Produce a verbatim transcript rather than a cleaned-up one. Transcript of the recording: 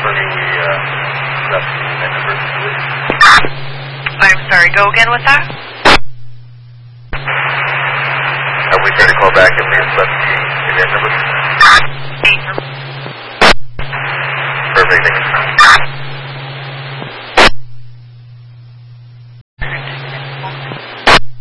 confirming we uh, left the event number. I'm sorry, go again with that? Have we tried to call back and we left the event number?